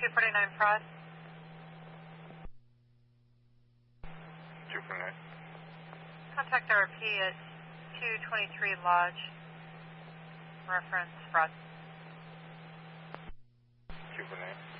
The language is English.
249 Frost. 249. Contact RP at 223 Lodge. Reference Frost. 249.